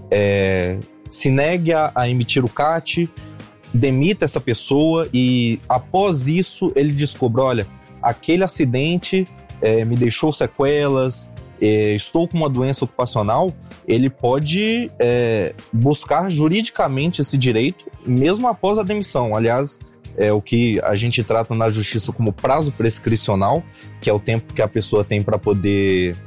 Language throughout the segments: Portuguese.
se negue a emitir o CAT, demita essa pessoa e após isso ele descobre, olha, aquele acidente me deixou sequelas, estou com uma doença ocupacional, ele pode buscar juridicamente esse direito mesmo após a demissão. Aliás, é o que a gente trata na justiça como prazo prescricional, que é o tempo que a pessoa tem para poder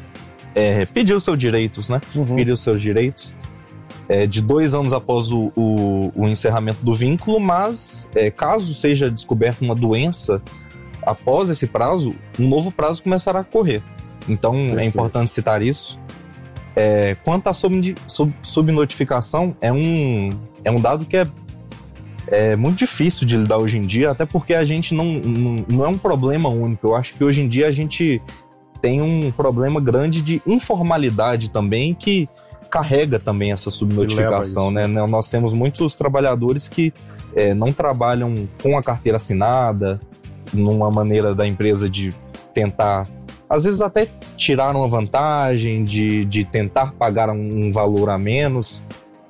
pedir os seus direitos, né? Pedir os seus direitos. De 2 anos após o encerramento do vínculo, mas caso seja descoberta uma doença após esse prazo, um novo prazo começará a correr. Então, é importante citar isso. Quanto à subnotificação, é um dado que é muito difícil de lidar hoje em dia, até porque a gente não é um problema único. Eu acho que hoje em dia a gente tem um problema grande de informalidade também, que carrega também essa subnotificação, né? Nós temos muitos trabalhadores que não trabalham com a carteira assinada, numa maneira da empresa de tentar, às vezes até tirar uma vantagem, de tentar pagar um valor a menos.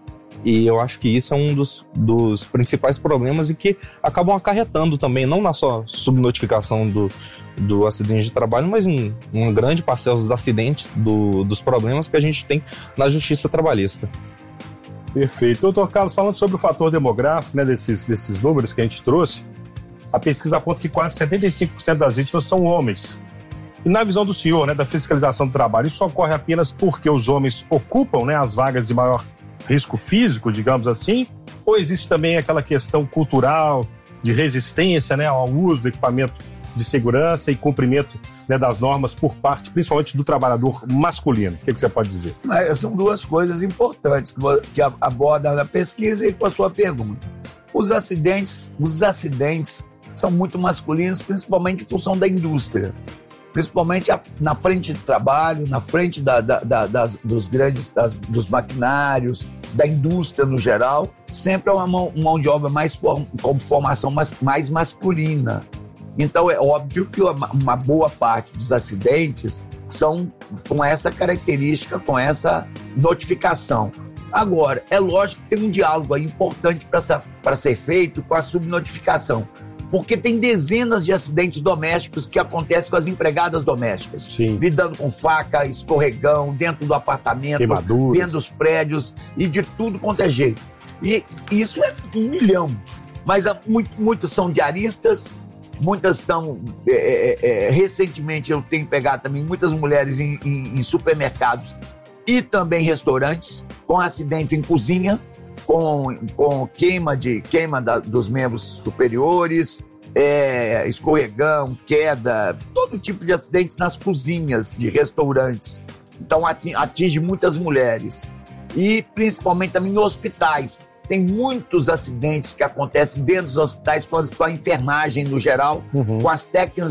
E eu acho que isso é um dos principais problemas e que acabam acarretando também, não na só subnotificação do acidente de trabalho, mas em uma grande parcela dos acidentes, dos problemas que a gente tem na justiça trabalhista. Perfeito. Doutor Carlos, falando sobre o fator demográfico, né, desses números que a gente trouxe, a pesquisa aponta que quase 75% das vítimas são homens. E na visão do senhor, né, da fiscalização do trabalho, isso ocorre apenas porque os homens ocupam, né, as vagas de maior risco físico, digamos assim, ou existe também aquela questão cultural de resistência, né, ao uso do equipamento de segurança e cumprimento, né, das normas por parte, principalmente do trabalhador masculino? O que você pode dizer? São duas coisas importantes que aborda na pesquisa e com a sua pergunta. Os acidentes são muito masculinos, principalmente em função da indústria. Principalmente na frente de trabalho, na frente dos maquinários, da indústria no geral, sempre é uma mão de obra com formação mais masculina. Então é óbvio que uma boa parte dos acidentes são com essa característica, com essa notificação. Agora, é lógico que tem um diálogo aí importante para ser feito com a subnotificação. Porque tem dezenas de acidentes domésticos que acontecem com as empregadas domésticas. Sim. Lidando com faca, escorregão, dentro do apartamento, queimaduras, dentro dos prédios e de tudo quanto é jeito. E isso é 1 milhão. Mas muitos são diaristas, muitas estão... recentemente eu tenho pegado também muitas mulheres em supermercados e também restaurantes com acidentes em cozinha, com queima dos membros superiores, escorregão, queda, todo tipo de acidentes nas cozinhas de restaurantes. Então atinge muitas mulheres. E principalmente também em hospitais. Tem muitos acidentes que acontecem dentro dos hospitais com a enfermagem no geral, com as técnicas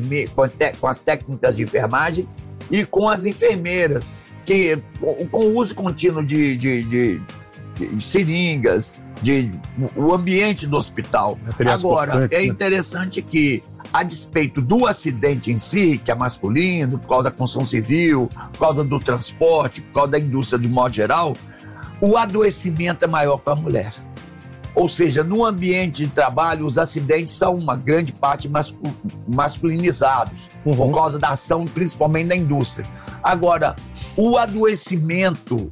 de enfermagem e com as enfermeiras, que com o uso contínuo de seringas, o ambiente do hospital. Agora, é interessante que, a despeito do acidente em si, que é masculino, por causa da construção civil, por causa do transporte, por causa da indústria de modo geral, o adoecimento é maior para a mulher. Ou seja, no ambiente de trabalho, os acidentes são uma grande parte masculinizados, por causa da ação, principalmente da indústria. Agora, o adoecimento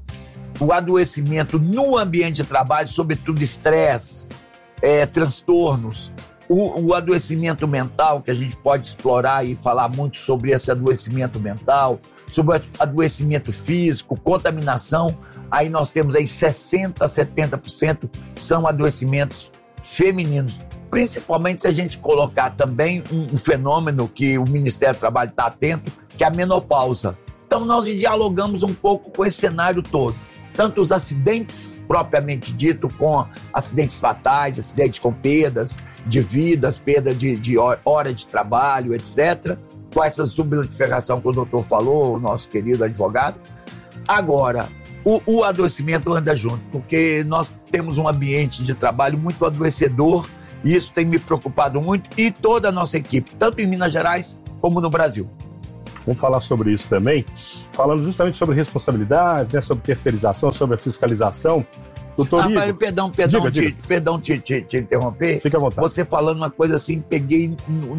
no ambiente de trabalho, sobretudo estresse, transtornos, o adoecimento mental, que a gente pode explorar e falar muito sobre esse adoecimento mental, sobre adoecimento físico, contaminação, aí nós temos aí 60% a 70% são adoecimentos femininos. Principalmente se a gente colocar também um fenômeno que o Ministério do Trabalho está atento, que é a menopausa. Então nós dialogamos um pouco com esse cenário todo. Tanto os acidentes propriamente dito, com acidentes fatais, acidentes com perdas de vidas, perda de hora de trabalho, etc. Com essa subnotificação que o doutor falou, o nosso querido advogado. Agora, o adoecimento anda junto, porque nós temos um ambiente de trabalho muito adoecedor e isso tem me preocupado muito, e toda a nossa equipe, tanto em Minas Gerais como no Brasil. Vamos falar sobre isso também, falando justamente sobre responsabilidade, né, sobre terceirização, sobre a fiscalização. Doutor Igor, perdão te interromper. Fique à vontade. Você falando uma coisa assim, peguei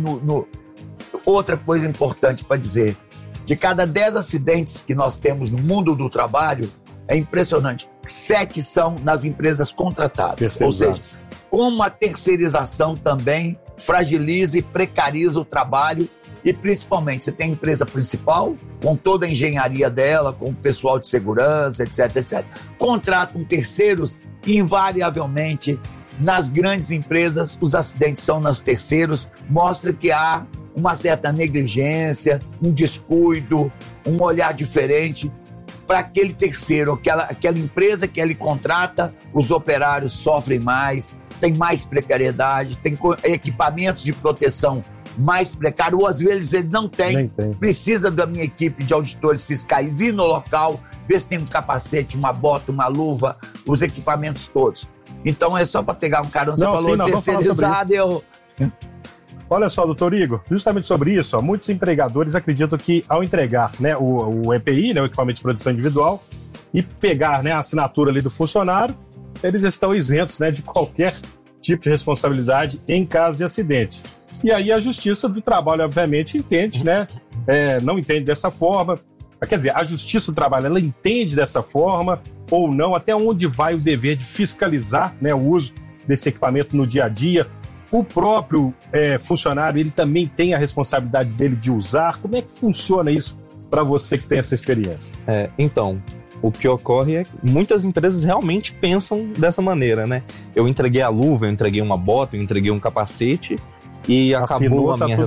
outra coisa importante para dizer. De cada 10 acidentes que nós temos no mundo do trabalho, é impressionante, 7 são nas empresas contratadas. Ou seja, como a terceirização também fragiliza e precariza o trabalho. E principalmente, você tem a empresa principal, com toda a engenharia dela, com o pessoal de segurança, etc, etc. Contratam terceiros e, invariavelmente, nas grandes empresas, os acidentes são nas terceiros. Mostra que há uma certa negligência, um descuido, um olhar diferente para aquele terceiro, aquela empresa que ele contrata. Os operários sofrem mais, tem mais precariedade, tem equipamentos de proteção mais precário, ou às vezes ele não tem. Precisa da minha equipe de auditores fiscais ir no local, ver se tem um capacete, uma bota, uma luva, os equipamentos todos. Então é só para pegar um carão, você falou terceirizado, Olha só, doutor Igor, justamente sobre isso, muitos empregadores acreditam que ao entregar, né, o EPI, né, o equipamento de proteção individual, e pegar, né, a assinatura ali do funcionário, eles estão isentos, né, de qualquer tipo de responsabilidade em caso de acidente. E aí a Justiça do Trabalho, obviamente, entende, né? Não entende dessa forma. Quer dizer, a Justiça do Trabalho, ela entende dessa forma ou não? Até onde vai o dever de fiscalizar, né, o uso desse equipamento no dia a dia? O próprio funcionário, ele também tem a responsabilidade dele de usar? Como é que funciona isso para você que tem essa experiência? Então, o que ocorre é que muitas empresas realmente pensam dessa maneira, né? Eu entreguei a luva, eu entreguei uma bota, eu entreguei um capacete e acabou a minha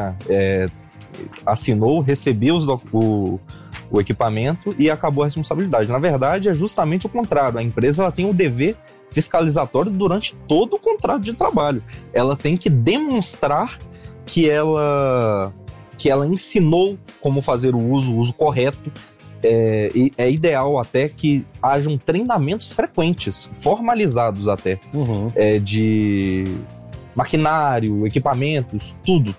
assinou, recebi o equipamento e acabou a responsabilidade. Na verdade, é justamente o contrário. A empresa ela tem o dever fiscalizatório durante todo o contrato de trabalho. Ela tem que demonstrar que ela ensinou como fazer o uso correto. E é ideal até que hajam treinamentos frequentes, formalizados até, de maquinário, equipamentos, tudo.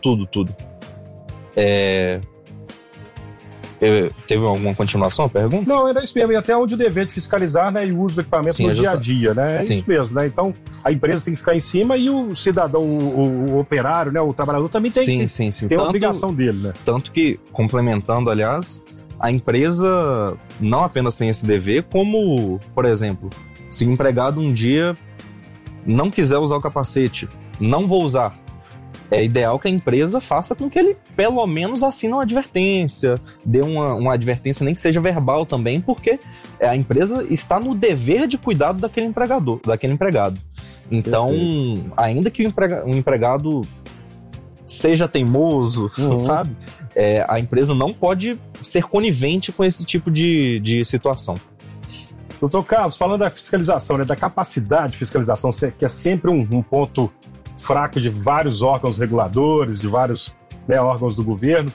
Teve alguma continuação a pergunta? Não, era isso mesmo. E até onde o dever de fiscalizar, né, e o uso do equipamento no dia a dia, né? É isso mesmo, né? Então, a empresa tem que ficar em cima e o cidadão, o operário, né, o trabalhador também tem tem a obrigação dele, né? Tanto que, complementando, aliás, a empresa não apenas tem esse dever, como, por exemplo, se o empregado um dia não quiser usar o capacete, não vou usar. É ideal que a empresa faça com que ele, pelo menos, assine uma advertência, dê uma advertência, nem que seja verbal também, porque a empresa está no dever de cuidado daquele empregado. Então, ainda que o empregado seja teimoso, sabe? A empresa não pode ser conivente com esse tipo de situação. Doutor Carlos, falando da fiscalização, né, da capacidade de fiscalização, que é sempre um ponto fraco de vários órgãos reguladores, de vários, né, órgãos do governo,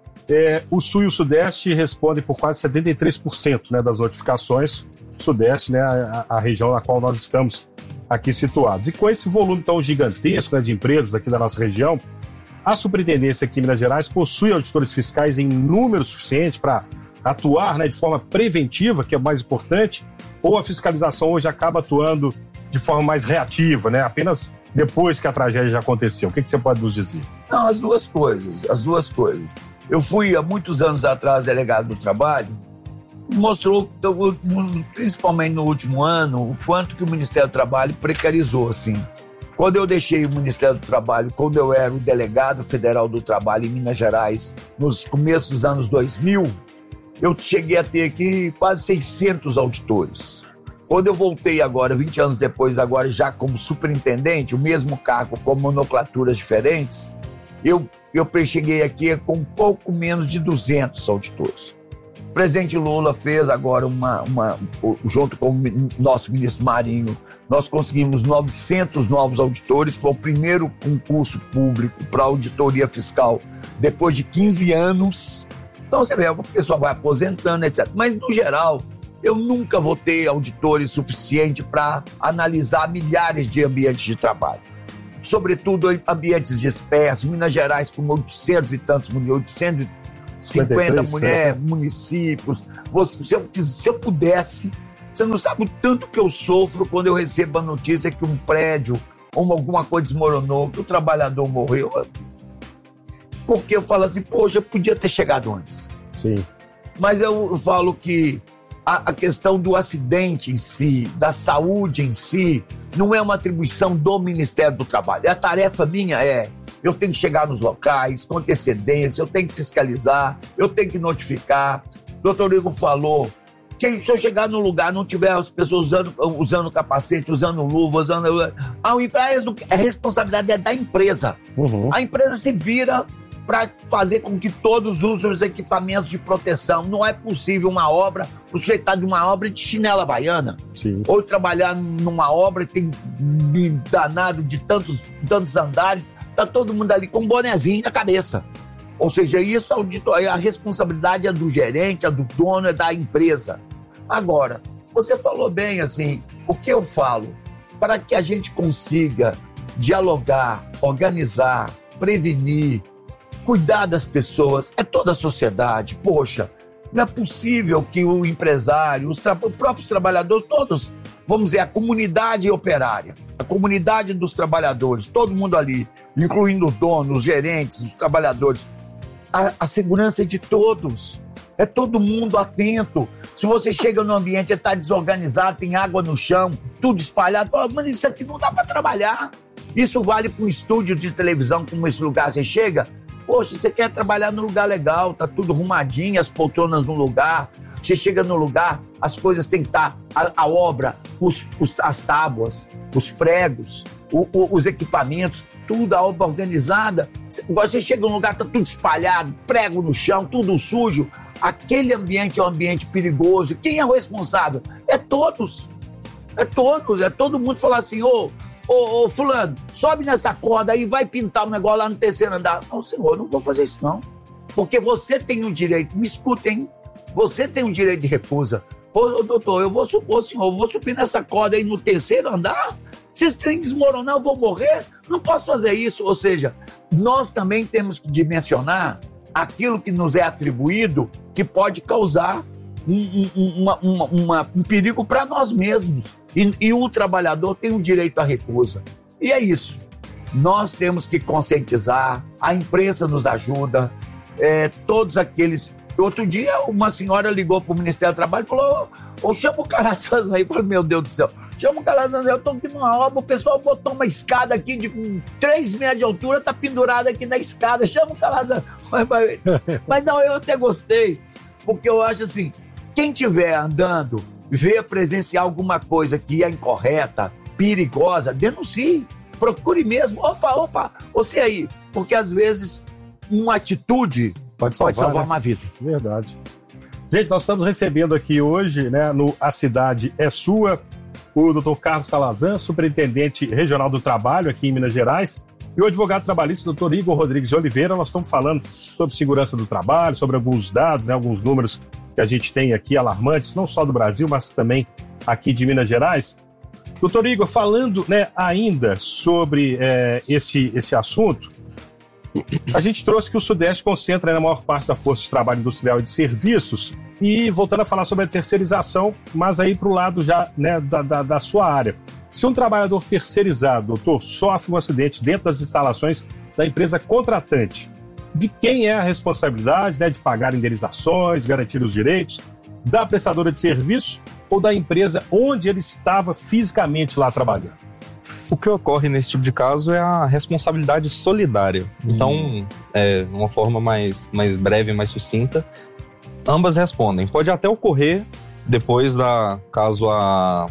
o Sul e o Sudeste respondem por quase 73%, né, das notificações. Sudeste, né, a região na qual nós estamos aqui situados. E com esse volume tão gigantesco, né, de empresas aqui da nossa região, a Superintendência aqui em Minas Gerais possui auditores fiscais em número suficiente para atuar, né, de forma preventiva, que é o mais importante, ou a fiscalização hoje acaba atuando de forma mais reativa, né, apenas depois que a tragédia já aconteceu? O que você pode nos dizer? Não, as duas coisas. Eu fui, há muitos anos atrás, delegado do trabalho, mostrou, principalmente no último ano, o quanto que o Ministério do Trabalho precarizou, assim. Quando eu deixei o Ministério do Trabalho, quando eu era o delegado federal do trabalho em Minas Gerais, nos começos dos anos 2000, eu cheguei a ter aqui quase 600 auditores. Quando eu voltei agora, 20 anos depois, agora já como superintendente, o mesmo cargo com nomenclaturas diferentes, eu cheguei aqui com um pouco menos de 200 auditores. O presidente Lula fez agora junto com o nosso ministro Marinho, nós conseguimos 900 novos auditores, foi o primeiro concurso público para auditoria fiscal depois de 15 anos. Então você vê, o pessoal vai aposentando, etc. Mas, no geral, eu nunca vou ter auditores suficiente para analisar milhares de ambientes de trabalho. Sobretudo ambientes dispersos, Minas Gerais com 800 e tantos, 50 mulheres, municípios. Se eu pudesse, você não sabe o tanto que eu sofro quando eu recebo a notícia que um prédio ou alguma coisa desmoronou, que o trabalhador morreu. Porque eu falo assim, poxa, podia ter chegado antes. Sim. Mas eu falo que a questão do acidente em si, da saúde em si, não é uma atribuição do Ministério do Trabalho. A tarefa minha eu tenho que chegar nos locais com antecedência, eu tenho que fiscalizar, eu tenho que notificar. O doutor Igor falou que se eu chegar no lugar não tiver as pessoas usando capacete, usando luva, a responsabilidade é da empresa. Uhum. A empresa se vira para fazer com que todos usem os equipamentos de proteção. Não é possível uma obra, o sujeito está de uma obra de chinela havaiana. Sim. Ou trabalhar numa obra que tem danado de tantos andares, está todo mundo ali com um bonezinho na cabeça. Ou seja, isso a responsabilidade é do gerente, é do dono, é da empresa. Agora, você falou bem assim, o que eu falo? Para que a gente consiga dialogar, organizar, prevenir, cuidar das pessoas, é toda a sociedade. Poxa, não é possível que o empresário, os próprios trabalhadores, todos, vamos dizer, a comunidade operária, a comunidade dos trabalhadores, todo mundo ali, incluindo o dono, os gerentes, os trabalhadores, a segurança é de todos. É todo mundo atento. Se você chega no ambiente e está desorganizado, tem água no chão, tudo espalhado, fala, mano, isso aqui não dá para trabalhar. Isso vale para um estúdio de televisão, como esse lugar você chega. Poxa, você quer trabalhar num lugar legal, tá tudo arrumadinho, as poltronas no lugar. Você chega no lugar, as coisas têm que estar, a obra, as tábuas, os pregos, os equipamentos, tudo, a obra organizada. Você chega num lugar, tá tudo espalhado, prego no chão, tudo sujo. Aquele ambiente é um ambiente perigoso. Quem é o responsável? É todos. É todo mundo falar assim, ô fulano, sobe nessa corda aí, vai pintar um negócio lá no terceiro andar. Não, senhor, não vou fazer isso não. Porque você tem o direito, me escutem, você tem o direito de recusa. Ô doutor, eu vou subir nessa corda aí no terceiro andar? Se esse trem desmoronar, eu vou morrer? Não posso fazer isso. Ou seja, nós também temos que dimensionar aquilo que nos é atribuído que pode causar um perigo para nós mesmos. E o trabalhador tem o direito à recusa. E é isso. Nós temos que conscientizar, a imprensa nos ajuda, todos aqueles... Outro dia, uma senhora ligou para o Ministério do Trabalho e falou, chama o Calazans aí. Eu falei, meu Deus do céu, chama o Calazans, eu estou aqui numa obra, o pessoal botou uma escada aqui de 3 metros de altura, está pendurada aqui na escada, chama o Calazans. Mas não, eu até gostei, porque eu acho assim, quem estiver andando, presenciar alguma coisa que é incorreta, perigosa, denuncie, procure mesmo, opa, você aí, porque às vezes uma atitude pode salvar uma vida. Verdade. Gente, nós estamos recebendo aqui hoje, né, no A Cidade é Sua, o Dr. Carlos Calazans, superintendente regional do trabalho aqui em Minas Gerais, e o advogado trabalhista, Dr. Igor Rodrigues de Oliveira. Nós estamos falando sobre segurança do trabalho, sobre alguns dados, né, alguns números que a gente tem aqui alarmantes, não só do Brasil, mas também aqui de Minas Gerais. Doutor Igor, falando, né, ainda sobre esse assunto, a gente trouxe que o Sudeste concentra, né, a maior parte da força de trabalho industrial e de serviços, e voltando a falar sobre a terceirização, mas aí para o lado já, né, da sua área. Se um trabalhador terceirizado, doutor, sofre um acidente dentro das instalações da empresa contratante, de quem é a responsabilidade, né, de pagar indenizações, garantir os direitos, da prestadora de serviço ou da empresa onde ele estava fisicamente lá trabalhando? O que ocorre nesse tipo de caso é a responsabilidade solidária. Então, uma forma mais breve, mais sucinta, ambas respondem. Pode até ocorrer depois caso a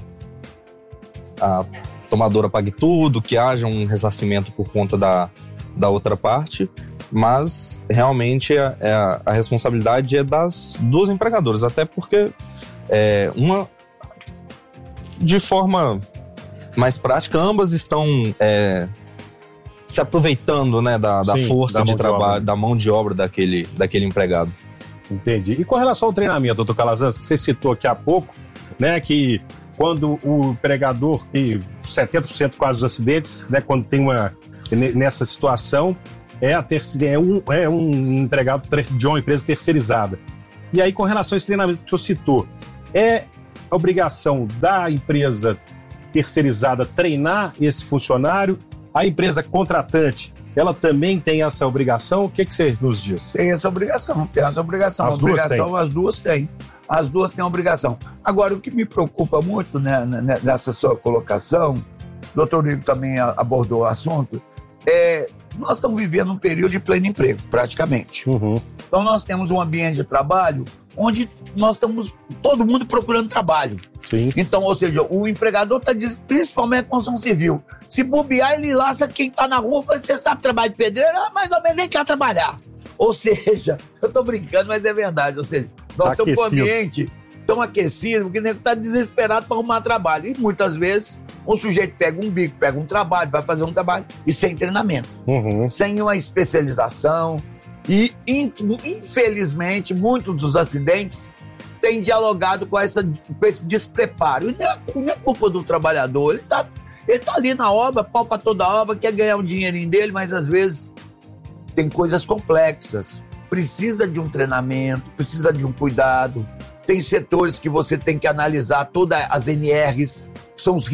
tomadora pague tudo, que haja um ressarcimento por conta da outra parte, mas realmente a responsabilidade é das duas empregadoras, até porque uma, de forma mais prática, ambas estão se aproveitando, né, da força de trabalho, da mão de obra daquele empregado. Entendi. E com relação ao treinamento, doutor Calazans, que você citou aqui há pouco, né, que quando o empregador, e 70% quase dos acidentes, né, quando tem nessa situação, é um empregado de uma empresa terceirizada. E aí, com relação a esse treinamento que o senhor citou, é obrigação da empresa terceirizada treinar esse funcionário? A empresa contratante, ela também tem essa obrigação? O que você nos diz? Tem essa obrigação. As duas têm. As duas têm a obrigação. Agora, o que me preocupa muito, né, nessa sua colocação, o doutor Igor também abordou o assunto, nós estamos vivendo um período de pleno emprego, praticamente. Uhum. Então, nós temos um ambiente de trabalho onde nós estamos, todo mundo procurando trabalho. Sim. Então, ou seja, o empregador está dizendo, principalmente a construção civil, se bobear, ele laça quem está na rua, fala que você sabe trabalhar de pedreiro, mais ou menos nem quer trabalhar. Ou seja, eu estou brincando, mas é verdade, ou seja, nós estamos com um ambiente tão aquecido que o nego está desesperado para arrumar trabalho. E muitas vezes um sujeito pega um bico, pega um trabalho, vai fazer um trabalho e sem treinamento, sem uma especialização. E, infelizmente, muitos dos acidentes têm dialogado com esse despreparo. E não é culpa do trabalhador, ele tá ali na obra, pau para toda obra, quer ganhar o dinheirinho dele, mas às vezes tem coisas complexas. Precisa de um treinamento, precisa de um cuidado. Tem setores que você tem que analisar todas as NRs, que são os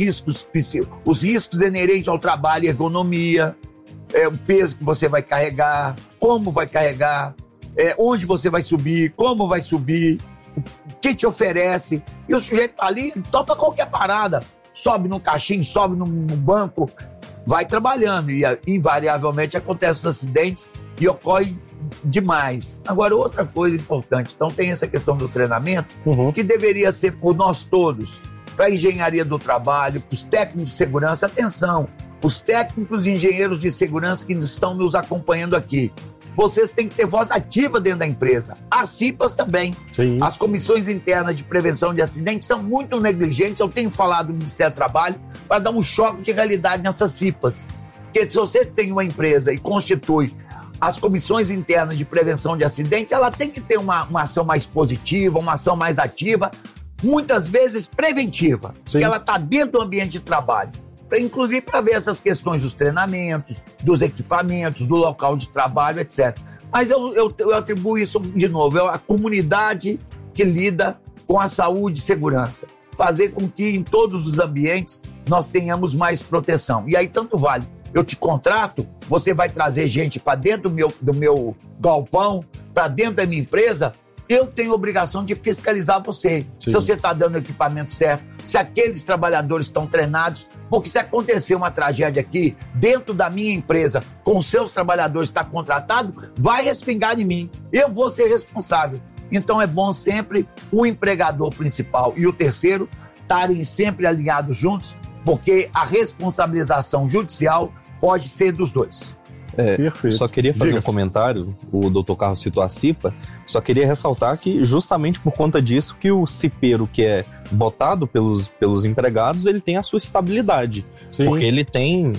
riscos inerentes ao trabalho e ergonomia, o peso que você vai carregar, como vai carregar, onde você vai subir, como vai subir, o que te oferece. E o sujeito tá ali, topa qualquer parada, sobe no caixinho, sobe no banco, vai trabalhando. E invariavelmente acontecem os acidentes e ocorre demais. Agora, outra coisa importante, então tem essa questão do treinamento, que deveria ser por nós todos, para a engenharia do trabalho, para os técnicos de segurança. Atenção, os técnicos e engenheiros de segurança que estão nos acompanhando aqui, vocês têm que ter voz ativa dentro da empresa. As CIPAs também. Sim. As comissões internas de prevenção de acidentes são muito negligentes. Eu tenho falado no Ministério do Trabalho para dar um choque de realidade nessas CIPAs. Porque se você tem uma empresa e constitui as comissões internas de prevenção de acidentes, ela tem que ter uma ação mais positiva, uma ação mais ativa, muitas vezes preventiva, porque ela está dentro do ambiente de trabalho, inclusive para ver essas questões dos treinamentos, dos equipamentos, do local de trabalho, etc. Mas eu atribuo isso, de novo, é a comunidade que lida com a saúde e segurança. Fazer com que em todos os ambientes nós tenhamos mais proteção. E aí tanto vale. Eu te contrato, você vai trazer gente para dentro do meu galpão, para dentro da minha empresa, eu tenho a obrigação de fiscalizar você. Sim. Se você está dando o equipamento certo, se aqueles trabalhadores estão treinados, porque se acontecer uma tragédia aqui, dentro da minha empresa, com os seus trabalhadores que estão contratados, vai respingar em mim. Eu vou ser responsável. Então é bom sempre o empregador principal e o terceiro estarem sempre alinhados juntos, porque a responsabilização judicial pode ser dos dois. Perfeito. Só queria fazer um comentário, o doutor Carlos citou a CIPA, só queria ressaltar que justamente por conta disso que o cipeiro que é votado pelos empregados, ele tem a sua estabilidade. Sim. Porque ele tem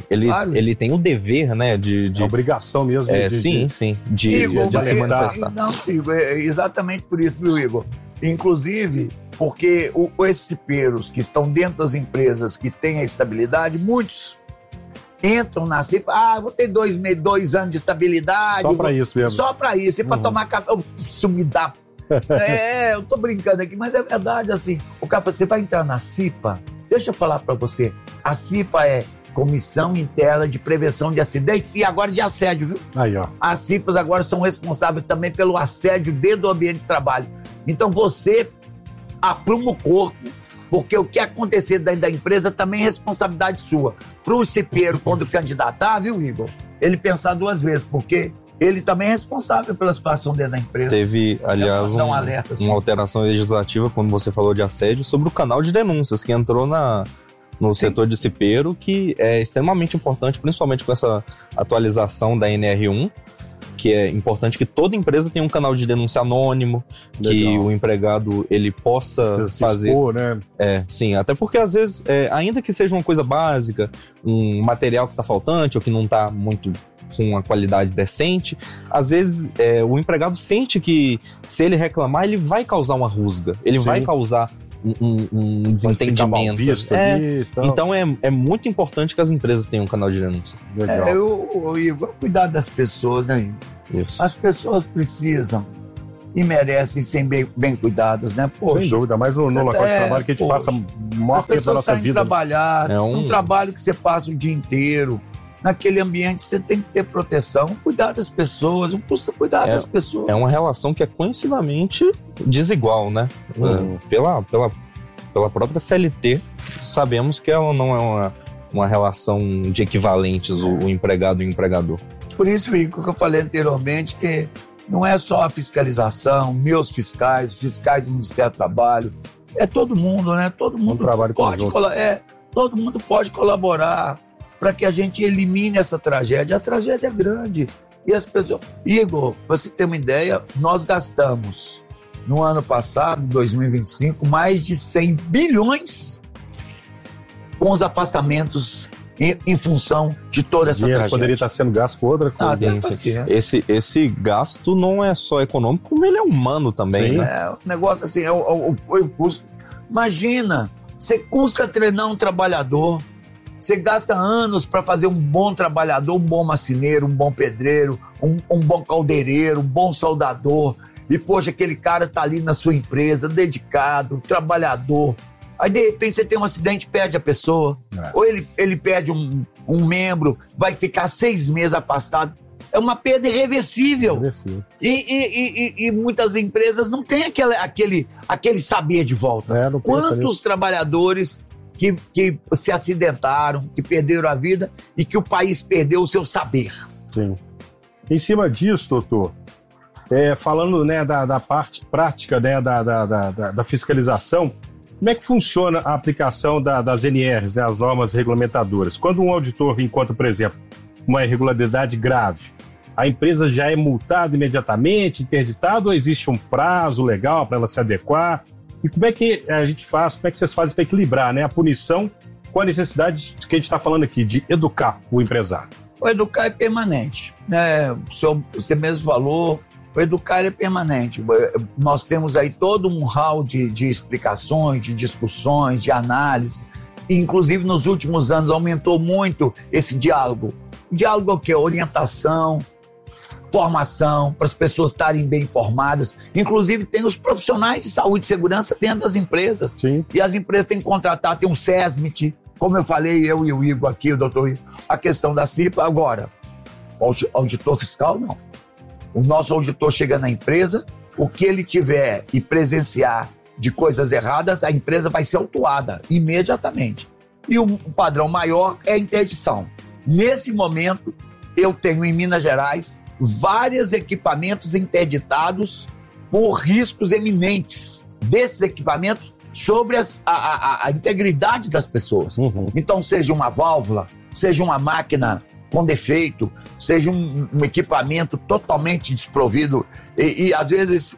o dever, né, de a obrigação mesmo. Sim, de se manifestar. Não, Igor, é exatamente por isso, viu, Igor? Inclusive, porque esses cipeiros que estão dentro das empresas que têm a estabilidade, muitos entram na CIPA, vou ter 2 anos de estabilidade. Só pra isso mesmo. Só pra isso, e pra tomar café. Isso me dá. Eu tô brincando aqui, mas é verdade, assim. O cara fala, você vai entrar na CIPA? Deixa eu falar pra você. A CIPA é Comissão Interna de Prevenção de Acidentes e agora de assédio, viu? Aí, ó. As CIPAs agora são responsáveis também pelo assédio dentro do ambiente de trabalho. Então você apruma o corpo, porque o que acontecer dentro da empresa também é responsabilidade sua. Para o cipeiro, quando candidatar, viu, Igor? Ele pensar 2 vezes, porque ele também é responsável pela situação dentro da empresa. Teve, aliás, uma alteração legislativa, quando você falou de assédio, sobre o canal de denúncias, que entrou no setor de cipeiro, que é extremamente importante, principalmente com essa atualização da NR1, que é importante que toda empresa tenha um canal de denúncia anônimo, que o empregado ele possa fazer. Expor, né? Sim, até porque às vezes, ainda que seja uma coisa básica, um material que está faltante ou que não está muito com uma qualidade decente, às vezes o empregado sente que se ele reclamar, ele vai causar uma rusga, ele vai causar um desentendimento. Visto ali, então é muito importante que as empresas tenham um canal de denúncia. Legal. Igor, cuidar das pessoas, né? Isso. As pessoas precisam e merecem ser bem cuidadas, né? Poxa, sem dúvida, mas no local de trabalho que a gente passa o maior tempo da nossa vida. Trabalhar, um trabalho que você passa o dia inteiro. Naquele ambiente você tem que ter proteção, cuidar das pessoas, não custa cuidar das pessoas. É uma relação que é conhecidamente desigual, né? Pela própria CLT, sabemos que ela não é uma relação de equivalentes, o empregado e o empregador. Por isso, Igor, que eu falei anteriormente, que não é só a fiscalização, meus fiscais, os fiscais do Ministério do Trabalho, é todo mundo, né? Todo mundo todo mundo pode colaborar para que a gente elimine essa tragédia. A tragédia é grande. E as pessoas... Igor, para você ter uma ideia, nós gastamos, no ano passado, 2025, mais de 100 bilhões com os afastamentos em função de toda essa tragédia. Poderia estar sendo gasto com outra coisa. Esse gasto não é só econômico, como ele é humano também, né? O negócio assim, o custo. Imagina, você custa treinar um trabalhador, você gasta anos para fazer um bom trabalhador, um bom marceneiro, um bom pedreiro, um bom caldeireiro, um bom soldador. E, poxa, aquele cara tá ali na sua empresa, dedicado, trabalhador. Aí, de repente, você tem um acidente e perde a pessoa. Ou ele perde um membro, vai ficar 6 meses afastado. É uma perda irreversível. E muitas empresas não têm aquele saber de volta. Quantos trabalhadores que se acidentaram, que perderam a vida e que o país perdeu o seu saber. Sim. Em cima disso, doutor, falando, né, da parte prática, né, da fiscalização, como é que funciona a aplicação das NRs, né, as normas regulamentadoras? Quando um auditor encontra, por exemplo, uma irregularidade grave, a empresa já é multada imediatamente, interditada, ou existe um prazo legal para ela se adequar? E como é que a gente faz, como é que vocês fazem para equilibrar, né, a punição com a necessidade que a gente está falando aqui, de educar o empresário? O educar é permanente, né? Você mesmo falou, o educar é permanente. Nós temos aí todo um hall de explicações, de discussões, de análises. Inclusive, nos últimos anos, aumentou muito esse diálogo. O diálogo é o quê? Orientação, formação, para as pessoas estarem bem informadas. Inclusive, tem os profissionais de saúde e segurança dentro das empresas. Sim. E as empresas têm que contratar, tem um SESMIT, como eu falei, eu e o Igor aqui, o doutor Igor, a questão da CIPA. Agora, o auditor fiscal, não. O nosso auditor chega na empresa, o que ele tiver e presenciar de coisas erradas, a empresa vai ser autuada imediatamente. E o padrão maior é a interdição. Nesse momento, eu tenho em Minas Gerais vários equipamentos interditados por riscos eminentes desses equipamentos sobre a integridade das pessoas. Então, seja uma válvula, seja uma máquina com defeito, seja um equipamento totalmente desprovido e às vezes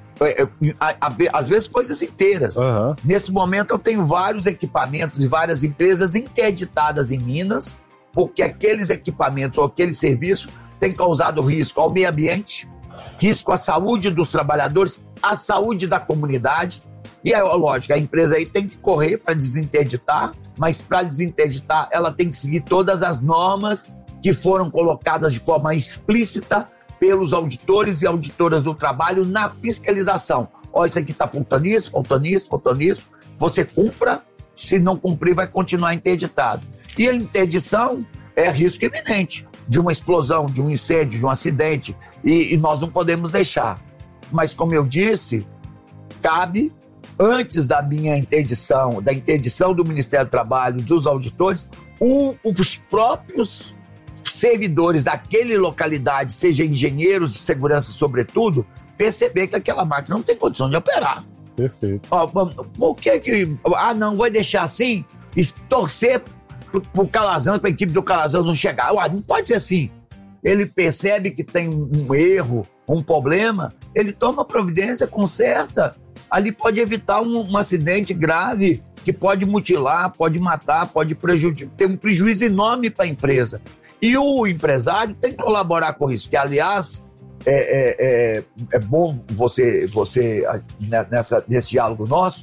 coisas inteiras. Nesse momento, eu tenho vários equipamentos e várias empresas interditadas em Minas, porque aqueles equipamentos ou aquele serviço tem causado risco ao meio ambiente, risco à saúde dos trabalhadores, à saúde da comunidade. E é lógico, a empresa aí tem que correr para desinterditar, mas para desinterditar ela tem que seguir todas as normas que foram colocadas de forma explícita pelos auditores e auditoras do trabalho na fiscalização. Ó, isso aqui está faltando isso, faltando isso, faltando isso. Você cumpra, se não cumprir vai continuar interditado. E a interdição é risco iminente de uma explosão, de um incêndio, de um acidente, e nós não podemos deixar. Mas, como eu disse, cabe, antes da minha interdição, da interdição do Ministério do Trabalho, dos auditores, os próprios servidores daquela localidade, seja engenheiros de segurança sobretudo, perceber que aquela máquina não tem condição de operar. Perfeito. Por que não, vai deixar assim e torcer pro Calazans, para a equipe do Calazans não chegar? Não pode ser assim. Ele percebe que tem um erro, um problema, ele toma providência, conserta. Ali pode evitar um acidente grave que pode mutilar, pode matar, pode prejudicar, ter um prejuízo enorme para a empresa. E o empresário tem que colaborar com isso, que, aliás, é bom você nesse diálogo nosso,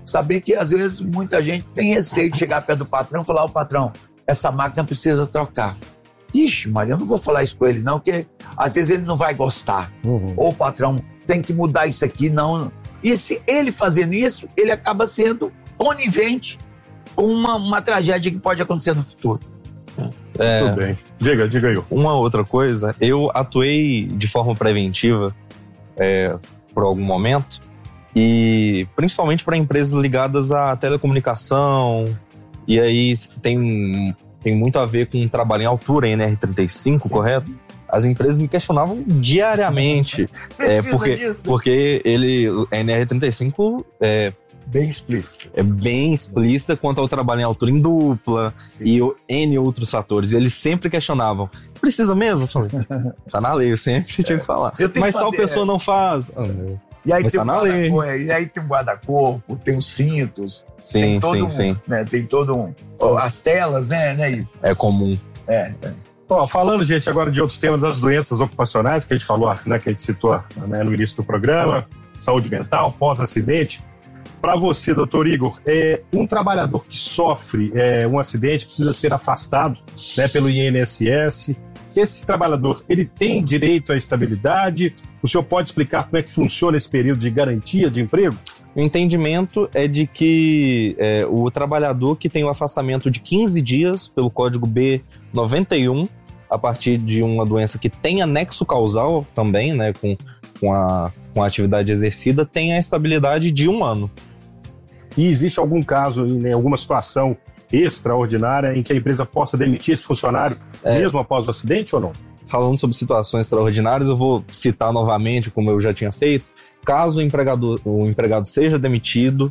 Saber que, às vezes, muita gente tem receio de chegar perto do patrão e falar: ô patrão, essa máquina precisa trocar. Ixi, Maria, eu não vou falar isso com ele não, porque às vezes ele não vai gostar. Ô patrão, tem que mudar isso aqui, não. E se ele fazendo isso, ele acaba sendo conivente com uma tragédia que pode acontecer no futuro. Tudo bem. Diga aí. Uma outra coisa, eu atuei de forma preventiva por algum momento, e principalmente para empresas ligadas à telecomunicação, e aí tem muito a ver com trabalho em altura, em NR35, sim, correto? Sim. As empresas me questionavam diariamente, porque a NR35 bem explícita. É bem explícita quanto ao trabalho em altura em dupla, sim, e N outros fatores. E eles sempre questionavam: precisa mesmo? Eu falei, tá na lei, eu sempre tinha que falar. Mas tal pessoa não faz. E aí, mas tem tá na lei. E aí tem um guarda-corpo, tem os cintos. Sim, sim. Né, tem todo as telas, né? É comum. Falando, gente, agora de outros temas das doenças ocupacionais que a gente falou, né, que a gente citou, né, no início do programa, saúde mental, pós-acidente. Para você, doutor Igor, um trabalhador que sofre um acidente precisa ser afastado, né, pelo INSS. Esse trabalhador, ele tem direito à estabilidade? O senhor pode explicar como é que funciona esse período de garantia de emprego? O entendimento é de que o trabalhador que tem o afastamento de 15 dias pelo Código B91, a partir de uma doença que tem anexo causal também, né, com a atividade exercida, tem a estabilidade de 1 ano. E existe algum caso, em alguma situação extraordinária em que a empresa possa demitir esse funcionário mesmo após o acidente ou não? Falando sobre situações extraordinárias, eu vou citar novamente, como eu já tinha feito, caso o empregado seja demitido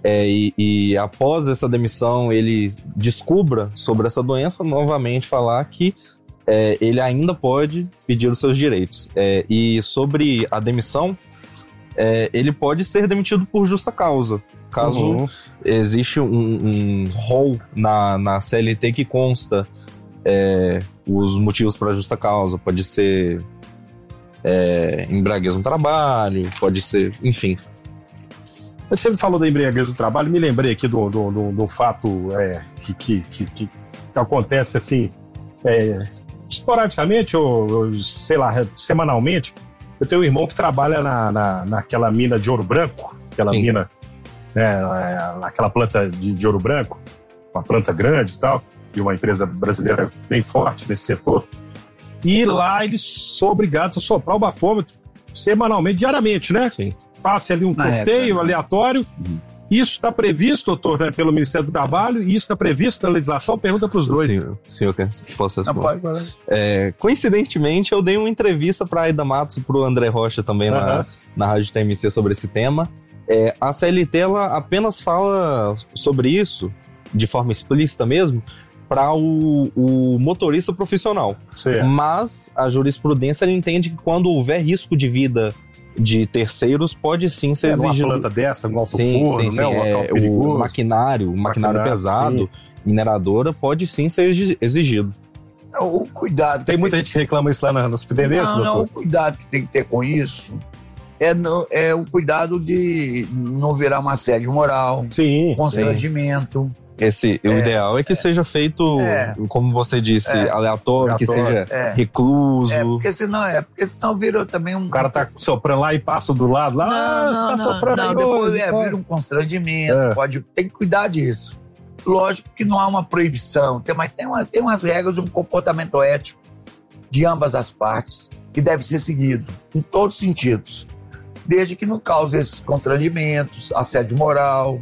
e após essa demissão ele descubra sobre essa doença, novamente falar que ele ainda pode pedir os seus direitos. E sobre a demissão, ele pode ser demitido por justa causa. Caso existe um rol na CLT que consta os motivos para justa causa. Pode ser embriaguez no trabalho, pode ser, enfim. Você me falou da embriaguez no trabalho, me lembrei aqui do fato que acontece assim, esporadicamente ou sei lá, semanalmente. Eu tenho um irmão que trabalha naquela mina de Ouro Branco, aquela Sim. mina, aquela planta de Ouro Branco, uma planta grande e tal, e uma empresa brasileira bem forte nesse setor. E lá eles são obrigados a soprar o bafômetro semanalmente, diariamente, né? Sim. Faça ali um sorteio aleatório. Isso está previsto, doutor, né, pelo Ministério do Trabalho, e isso está previsto na legislação? Pergunta para os dois. Senhor, posso responder? Não, pode. Coincidentemente, eu dei uma entrevista para a Aida Matos e para o André Rocha também na Rádio TMC sobre esse tema. A CLT ela apenas fala sobre isso, de forma explícita mesmo, para o motorista profissional. Certo. Mas a jurisprudência entende que quando houver risco de vida de terceiros, pode sim ser exigido. Uma planta dessa, um alto forno, né? Um local perigoso. O maquinário pesado, sim. Mineradora, pode sim ser exigido. O cuidado. Tem muita gente que reclama isso lá nas superintendências, doutor? Não, o cuidado que tem que ter com isso é o cuidado de não virar uma assédio moral, sim, O constrangimento. ideal é que seja feito, como você disse, aleatório, que seja recluso. Porque senão vira também um... O cara tá soprando lá e passa do lado lá. Não, tá soprando não, depois vira um constrangimento, tem que cuidar disso. Lógico que não há uma proibição, mas tem umas regras, um comportamento ético de ambas as partes que deve ser seguido, em todos os sentidos. Desde que não cause esses constrangimentos, assédio moral,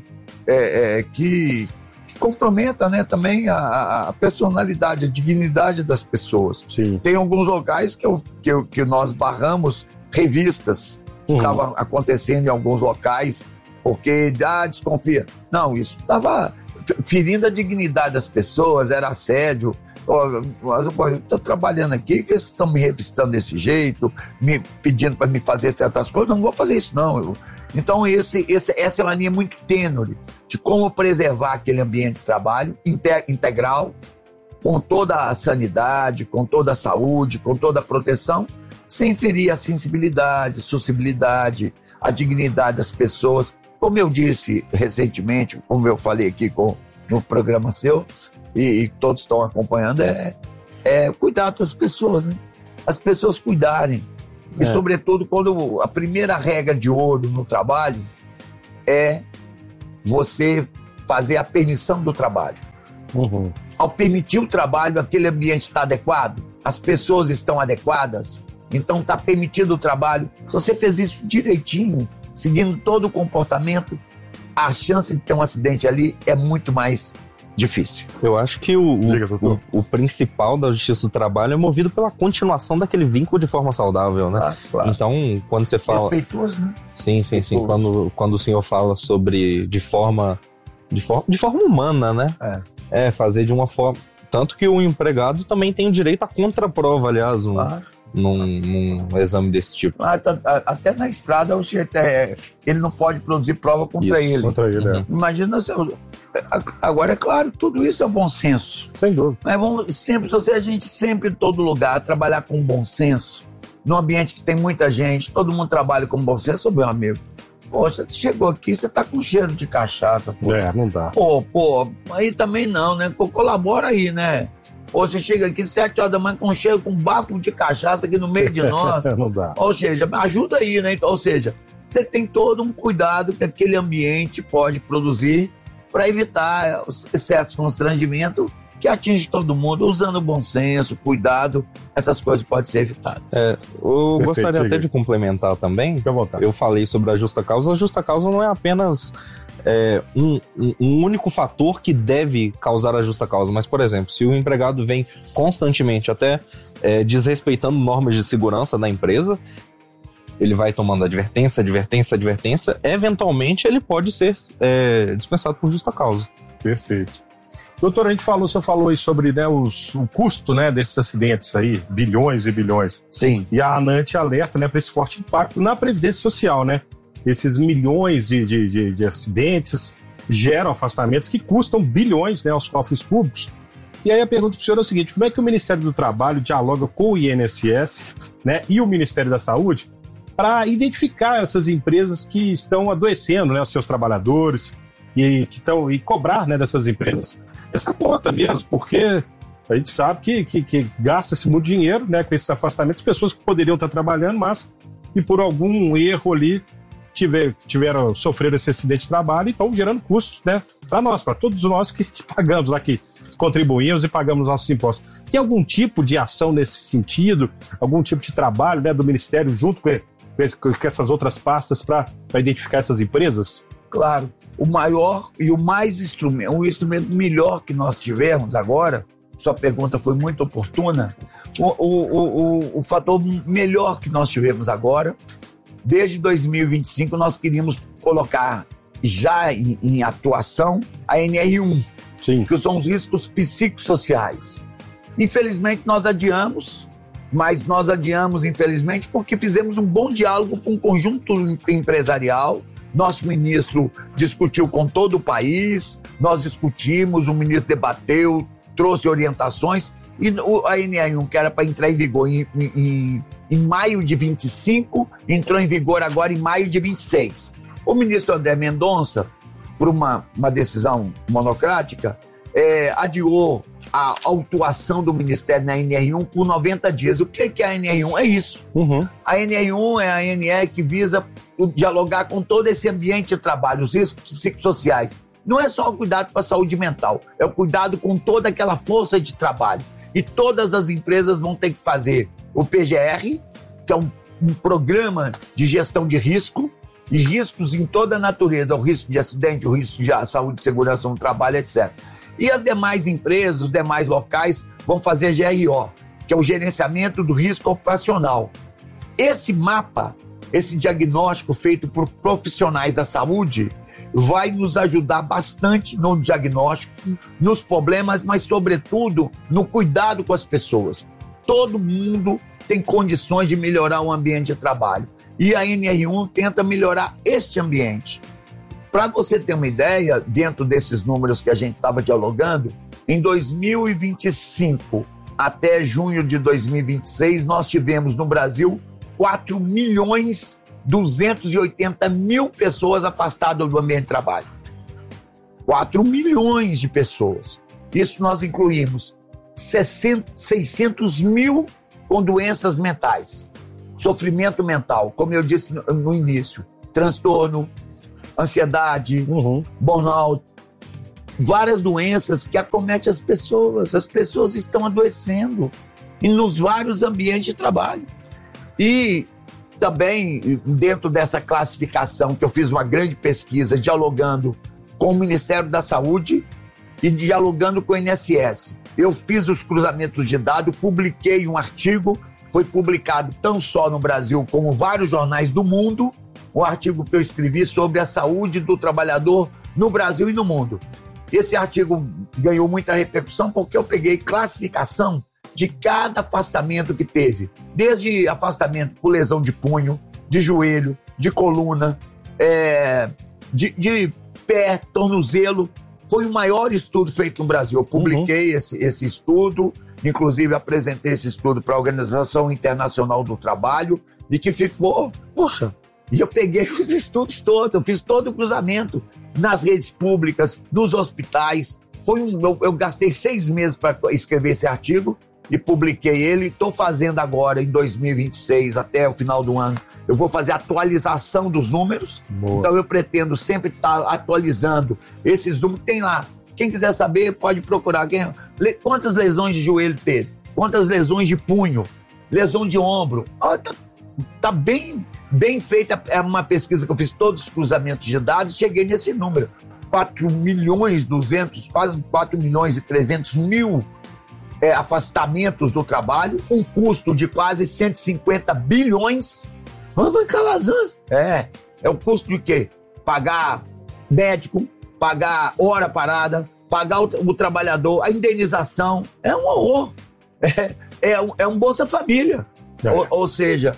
que comprometa, né, também a personalidade, a dignidade das pessoas. Sim. Tem alguns locais que nós barramos revistas que estavam acontecendo em alguns locais, porque desconfia. Não, isso estava ferindo a dignidade das pessoas, era assédio. Eu estou trabalhando aqui, que vocês estão me revistando desse jeito, me pedindo para me fazer certas coisas, não vou fazer isso não. Então essa é uma linha muito tênue de como preservar aquele ambiente de trabalho integral, com toda a sanidade, com toda a saúde, com toda a proteção, sem ferir a sensibilidade, sociabilidade, a dignidade das pessoas, como eu disse recentemente, como eu falei aqui no programa seu, e todos estão acompanhando, é cuidar das pessoas, né? As pessoas cuidarem. E, sobretudo, quando a primeira regra de ouro no trabalho é você fazer a permissão do trabalho. Uhum. Ao permitir o trabalho, aquele ambiente está adequado, as pessoas estão adequadas, então está permitido o trabalho. Se você fez isso direitinho, seguindo todo o comportamento, a chance de ter um acidente ali é muito mais difícil. Eu acho que o principal da justiça do trabalho é movido pela continuação daquele vínculo de forma saudável, né? Ah, claro. Então, quando você fala... Respeitoso, né? Sim. Quando o senhor fala sobre de forma humana, né? Fazer de uma forma... Tanto que o empregado também tem o direito à contraprova, aliás, num exame desse tipo. Até na estrada, ele não pode produzir prova contra ele. Contra ele, Imagina se agora, é claro, tudo isso é bom senso. Sem dúvida. Mas vamos sempre, se a gente sempre em todo lugar trabalhar com bom senso, num ambiente que tem muita gente, todo mundo trabalha com bom senso, meu amigo. Poxa, você chegou aqui, você tá com cheiro de cachaça. Poxa. Não dá. Pô, aí também não, né? Pô, colabora aí, né? Ou você chega aqui 7 horas da manhã com cheiro, com bafo de cachaça aqui no meio de nós. Não dá. Ou seja, ajuda aí, né? Ou seja, você tem todo um cuidado que aquele ambiente pode produzir para evitar certos constrangimentos que atinge todo mundo, usando bom senso, cuidado, essas coisas podem ser evitadas. Eu gostaria até de complementar também. Fique à vontade. Eu falei sobre a justa causa. A justa causa não é apenas um único fator que deve causar a justa causa, mas, por exemplo, se o empregado vem constantemente até desrespeitando normas de segurança da empresa, ele vai tomando advertência, eventualmente ele pode ser dispensado por justa causa. Perfeito. Doutor, o senhor falou aí sobre o custo, né, desses acidentes aí, bilhões e bilhões. Sim. E a ANANT alerta, né, para esse forte impacto na Previdência Social, né? Esses milhões de acidentes geram afastamentos que custam bilhões, né, aos cofres públicos. E aí a pergunta para o senhor é o seguinte: como é que o Ministério do Trabalho dialoga com o INSS, né, e o Ministério da Saúde para identificar essas empresas que estão adoecendo, né, os seus trabalhadores e cobrar, né, dessas empresas essa conta mesmo, porque a gente sabe que gasta-se muito dinheiro, né, com esses afastamentos, pessoas que poderiam estar trabalhando, mas que por algum erro ali sofreram esse acidente de trabalho e estão gerando custos, né, para nós, para todos nós que pagamos aqui, que contribuímos e pagamos nossos impostos. Tem algum tipo de ação nesse sentido, algum tipo de trabalho, né, do Ministério junto com essas outras pastas para identificar essas empresas? Claro. O maior e o o instrumento melhor que nós tivemos agora, sua pergunta foi muito oportuna, o fator melhor que nós tivemos agora, desde 2025 nós queríamos colocar já em atuação a NR1, Sim. que são os riscos psicossociais. Infelizmente nós adiamos, mas nós adiamos infelizmente porque fizemos um bom diálogo com o conjunto empresarial. Nosso ministro discutiu com todo o país, nós discutimos, o ministro debateu, trouxe orientações, e a NR1, que era para entrar em vigor em maio de 25, entrou em vigor agora em maio de 26. O ministro André Mendonça, por uma decisão monocrática, adiou a autuação do Ministério na NR1 por 90 dias. O que é a NR1? É isso. Uhum. A NR1 é a NR que visa dialogar com todo esse ambiente de trabalho, os riscos psicossociais. Não é só o cuidado com a saúde mental, é o cuidado com toda aquela força de trabalho. E todas as empresas vão ter que fazer o PGR, que é um programa de gestão de risco, e riscos em toda a natureza, o risco de acidente, o risco de saúde e segurança no trabalho, etc. E as demais empresas, os demais locais vão fazer GRO, que é o gerenciamento do risco ocupacional. Esse mapa, esse diagnóstico feito por profissionais da saúde, vai nos ajudar bastante no diagnóstico, nos problemas, mas sobretudo no cuidado com as pessoas. Todo mundo tem condições de melhorar o ambiente de trabalho. E a NR1 tenta melhorar este ambiente. Para você ter uma ideia, dentro desses números que a gente estava dialogando, em 2025 até junho de 2026, nós tivemos no Brasil 4 milhões 280 mil pessoas afastadas do ambiente de trabalho. 4 milhões de pessoas. Isso nós incluímos 600 mil com doenças mentais. Sofrimento mental, como eu disse no início. Transtorno, ansiedade, burnout. Várias doenças que acometem as pessoas. As pessoas estão adoecendo nos vários ambientes de trabalho. E também, dentro dessa classificação, que eu fiz uma grande pesquisa dialogando com o Ministério da Saúde e dialogando com o INSS. Eu fiz os cruzamentos de dados, publiquei um artigo, foi publicado não só no Brasil, como vários jornais do mundo, um artigo que eu escrevi sobre a saúde do trabalhador no Brasil e no mundo. Esse artigo ganhou muita repercussão porque eu peguei classificação de cada afastamento que teve, desde afastamento por lesão de punho, de joelho, de coluna, de pé, tornozelo. Foi o maior estudo feito no Brasil. Eu publiquei esse estudo, inclusive apresentei esse estudo para a Organização Internacional do Trabalho, e que ficou, poxa, e eu peguei os estudos todos, eu fiz todo o cruzamento nas redes públicas, nos hospitais. Eu gastei 6 meses para escrever esse artigo e publiquei ele. Estou fazendo agora, em 2026, até o final do ano, eu vou fazer a atualização dos números. Boa. Então eu pretendo sempre estar atualizando esses números. Tem lá, quem quiser saber pode procurar. Quantas lesões de joelho teve? Quantas lesões de punho? Lesão de ombro? Tá bem feita. É uma pesquisa que eu fiz todos os cruzamentos de dados, cheguei nesse número. 4.200.000, quase 4.300.000 afastamentos do trabalho, um custo de quase 150 bilhões. Vamos calazans. É o custo de quê? Pagar médico, pagar hora parada, pagar o trabalhador, a indenização. É um horror. É um Bolsa Família. Ou seja,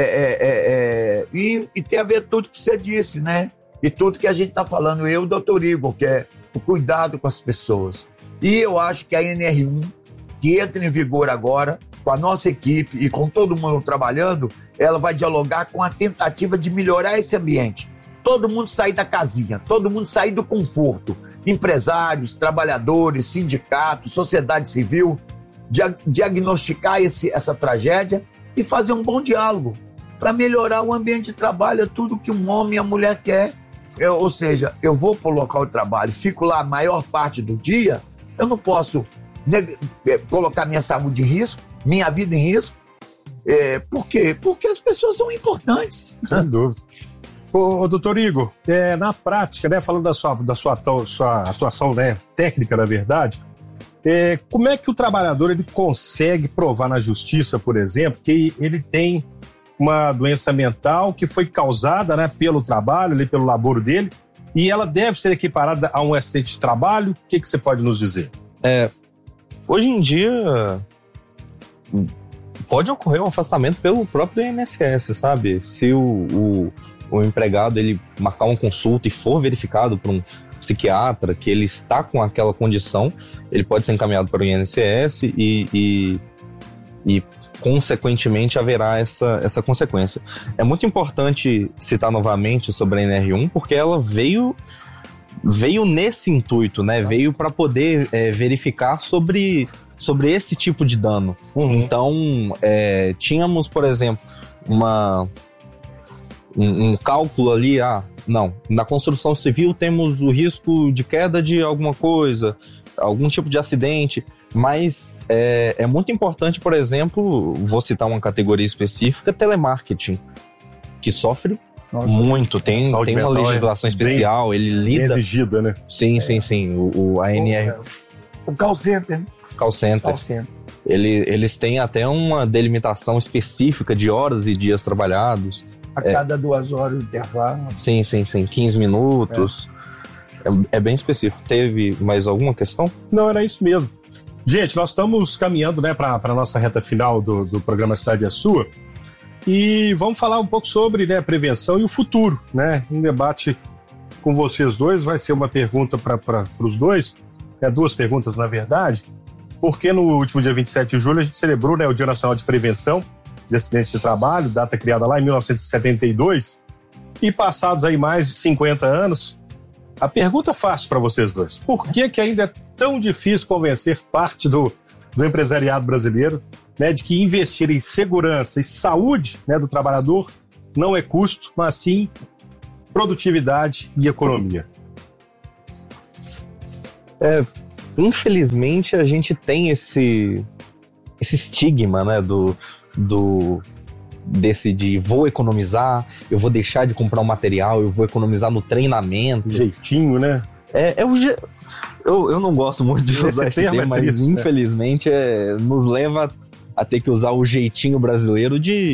e tem a ver tudo que você disse, né? E tudo que a gente está falando, eu e o doutor Igor, que é o cuidado com as pessoas. E eu acho que a NR1, que entra em vigor agora, com a nossa equipe e com todo mundo trabalhando, ela vai dialogar com a tentativa de melhorar esse ambiente. Todo mundo sair da casinha, todo mundo sair do conforto. Empresários, trabalhadores, sindicatos, sociedade civil, diagnosticar essa tragédia e fazer um bom diálogo para melhorar o ambiente de trabalho. É tudo que um homem e a mulher quer. Ou seja, eu vou para o local de trabalho, fico lá a maior parte do dia, eu não posso colocar minha saúde em risco, minha vida em risco. Por quê? Porque as pessoas são importantes. Sem dúvida. Ô, doutor Igor, na prática, né, falando da sua atuação, né, técnica, na verdade, como é que o trabalhador ele consegue provar na justiça, por exemplo, que ele tem uma doença mental que foi causada, né, pelo trabalho, pelo labor dele, e ela deve ser equiparada a um acidente de trabalho? O que você pode nos dizer? Hoje em dia, pode ocorrer um afastamento pelo próprio INSS, sabe? Se o empregado ele marcar uma consulta e for verificado por um psiquiatra que ele está com aquela condição, ele pode ser encaminhado para o INSS e consequentemente haverá essa consequência. É muito importante citar novamente sobre a NR1, porque ela veio nesse intuito, né? Veio para poder verificar sobre esse tipo de dano. Então, tínhamos, por exemplo, um cálculo ali, na construção civil temos o risco de queda de alguma coisa, algum tipo de acidente, mas é muito importante, por exemplo, vou citar uma categoria específica, telemarketing, que sofre muito, tem uma legislação especial, ele lida... exigida, né? Sim. A NR... O call center. Call center. Eles têm até uma delimitação específica de horas e dias trabalhados. A cada 2 horas de intervalo. Sim, 15 minutos. É bem específico. Teve mais alguma questão? Não, era isso mesmo. Gente, nós estamos caminhando, né, para a nossa reta final do programa Cidade é Sua. E vamos falar um pouco sobre, né, prevenção e o futuro, né? Um debate com vocês dois. Vai ser uma pergunta para os dois. 2 perguntas, na verdade. Porque no último dia 27 de julho a gente celebrou, né, o Dia Nacional de Prevenção de acidentes de trabalho, data criada lá em 1972, e passados aí mais de 50 anos, a pergunta fácil para vocês dois: por que ainda é tão difícil convencer parte do empresariado brasileiro, né, de que investir em segurança e saúde, né, do trabalhador não é custo, mas sim produtividade e economia? Infelizmente, a gente tem esse estigma, né, desse de vou economizar, eu vou deixar de comprar um material, eu vou economizar no treinamento. Jeitinho, né? Eu não gosto muito de usar esse termo, mas triste, infelizmente nos leva a ter que usar o jeitinho brasileiro de...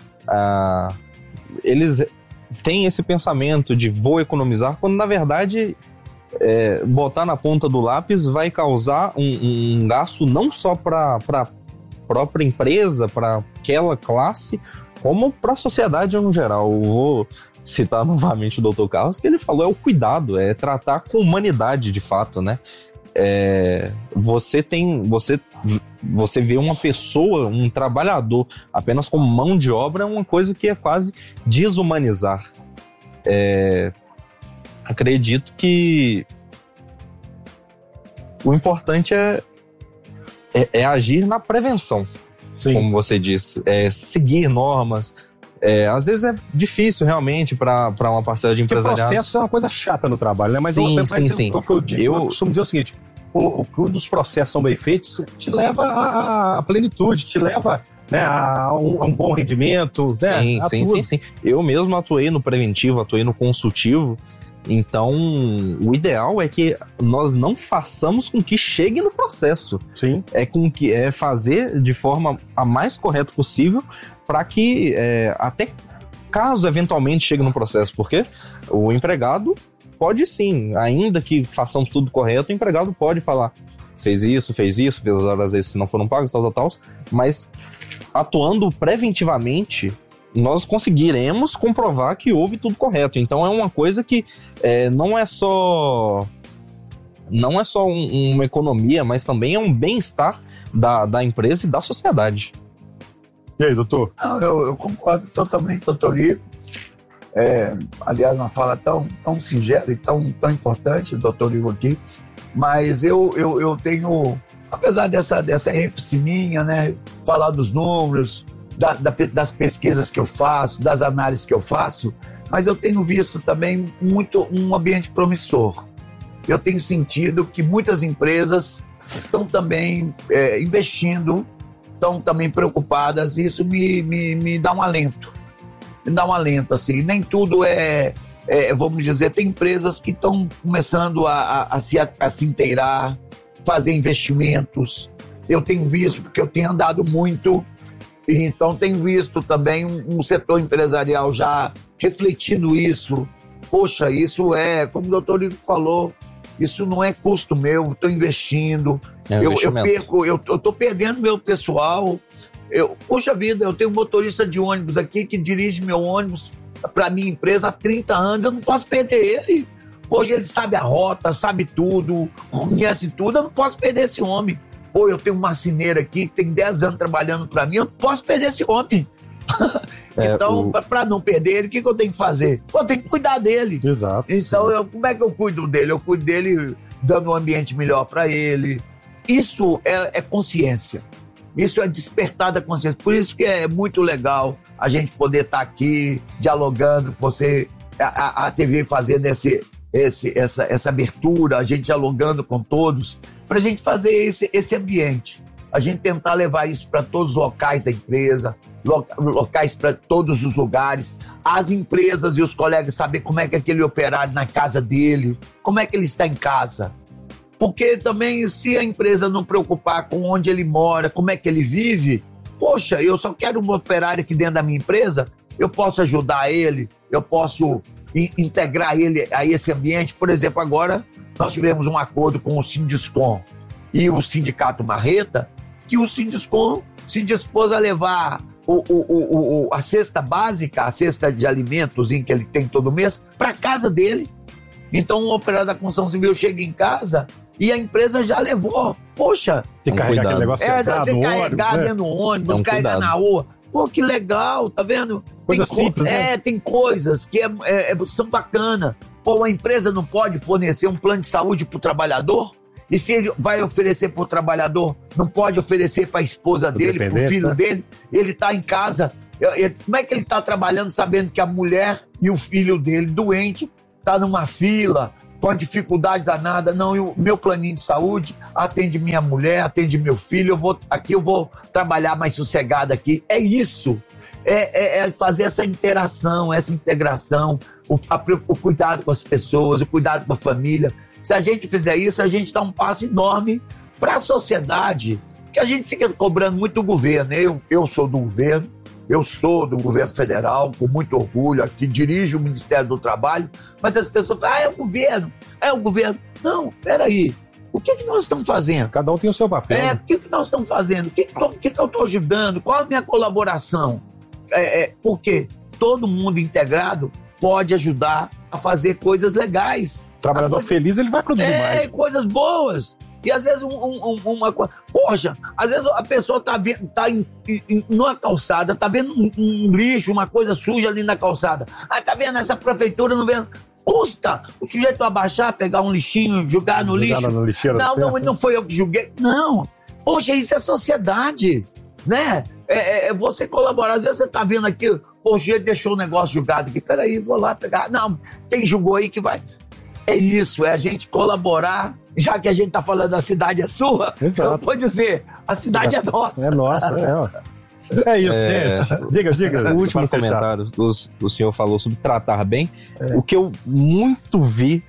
eles têm esse pensamento de vou economizar, quando na verdade botar na ponta do lápis vai causar um gasto não só para a própria empresa, para aquela classe, como para a sociedade no geral. Eu vou citar novamente o Dr. Carlos, que ele falou, o cuidado, tratar com humanidade de fato, né? Você vê uma pessoa, um trabalhador apenas como mão de obra, é uma coisa que é quase desumanizar. Acredito que o importante é agir na prevenção. Sim. Como você disse, seguir normas. Às vezes é difícil realmente para uma parcela de empresariado. O processo é uma coisa chata no trabalho, né? Mas sim. Eu costumo dizer o seguinte: quando os processos são bem feitos, te leva à plenitude, te leva, né, a um bom rendimento. Né, sim. Eu mesmo atuei no preventivo, atuei no consultivo. Então, o ideal é que nós não façamos com que chegue no processo. Sim. É fazer de forma a mais correta possível para que até caso eventualmente chegue no processo, porque o empregado pode sim, ainda que façamos tudo correto, o empregado pode falar fez isso, fez horas vezes se não foram pagos, tal, mas atuando preventivamente, nós conseguiremos comprovar que houve tudo correto. Então é uma coisa que não é só uma economia, mas também é um bem-estar da empresa e da sociedade. E aí, doutor? Não, eu concordo totalmente, doutor Lio. Aliás, uma fala tão singela e tão importante, doutor Lio aqui, mas eu tenho, apesar dessa ênfase minha, né, falar dos números, das pesquisas que eu faço, das análises que eu faço, mas eu tenho visto também muito um ambiente promissor. Eu tenho sentido que muitas empresas estão também investindo, estão também preocupadas, e isso me dá um alento. Me dá um alento, assim. Nem tudo vamos dizer, tem empresas que estão começando a se inteirar, fazer investimentos. Eu tenho visto, porque eu tenho andado muito. Então, tenho visto também um setor empresarial já refletindo isso. Poxa, isso como o doutor Lico falou, isso não é custo meu, estou investindo. Eu estou perdendo meu pessoal. Poxa vida, eu tenho um motorista de ônibus aqui que dirige meu ônibus para minha empresa há 30 anos, eu não posso perder ele. Hoje ele sabe a rota, sabe tudo, conhece tudo, eu não posso perder esse homem. Eu tenho um marceneiro aqui que tem 10 anos trabalhando para mim, eu não posso perder esse homem. Então, para não perder ele, o que eu tenho que fazer? Eu tenho que cuidar dele. Exato. Então, como é que eu cuido dele? Eu cuido dele dando um ambiente melhor para ele. Isso é consciência. Isso é despertar da consciência. Por isso que é muito legal a gente poder estar aqui dialogando, a TV fazendo essa abertura, a gente dialogando com todos, para a gente fazer esse ambiente. A gente tentar levar isso para todos os locais da empresa, locais para todos os lugares, as empresas e os colegas saber como é que aquele operário na casa dele, como é que ele está em casa. Porque também, se a empresa não preocupar com onde ele mora, como é que ele vive, poxa, eu só quero um operário aqui dentro da minha empresa, eu posso ajudar ele, eu posso integrar ele a esse ambiente. Por exemplo, agora nós tivemos um acordo com o Sinduscom e o Sindicato Marreta, que o Sinduscom se dispôs a levar a cesta básica, a cesta de alimentos que ele tem todo mês, para casa dele. Então o operário da construção civil chega em casa e a empresa já levou. Poxa, tem que carregar aquele negócio pesado, tem que carregar dentro do ônibus, carregar na rua. Pô, que legal, tá vendo? Coisa simples, né? Tem coisas que são bacanas. Pô, uma empresa não pode fornecer um plano de saúde pro trabalhador? E se ele vai oferecer pro trabalhador, não pode oferecer pra esposa dele, pro filho dele? Ele tá em casa. Como é que ele tá trabalhando sabendo que a mulher e o filho dele, doente, tá numa fila, com a dificuldade danada? Não, o meu planinho de saúde atende minha mulher, atende meu filho, eu vou trabalhar mais sossegado aqui. É isso. É fazer essa interação, essa integração, o cuidado com as pessoas, o cuidado com a família. Se a gente fizer isso, a gente dá um passo enorme para a sociedade, que a gente fica cobrando muito do governo. Eu sou do governo, eu sou do governo federal, com muito orgulho, aqui dirijo o Ministério do Trabalho, mas as pessoas falam, é o governo. Não, peraí, o que nós estamos fazendo? Cada um tem o seu papel. O que nós estamos fazendo? O que eu estou ajudando? Qual a minha colaboração? Porque todo mundo integrado pode ajudar a fazer coisas legais. Trabalhador feliz, ele vai produzir mais. Coisas boas. E às vezes uma coisa... Poxa, às vezes a pessoa tá numa calçada, tá vendo um lixo, uma coisa suja ali na calçada. Tá vendo essa prefeitura, não vendo... Custa o sujeito abaixar, pegar um lixinho, jogar no lixo. Não foi eu que julguei. Não. Poxa, isso é sociedade, né? Você colaborar. Às vezes você tá vendo aqui, o sujeito deixou o negócio jogado aqui. Peraí, vou lá pegar. Não, quem julgou aí que vai... É isso, é a gente colaborar, já que a gente tá falando da cidade é sua, exato. Eu vou dizer, a cidade é nossa. É nossa, é isso, gente. Diga. O último comentário, o senhor falou sobre tratar bem. O que eu muito vi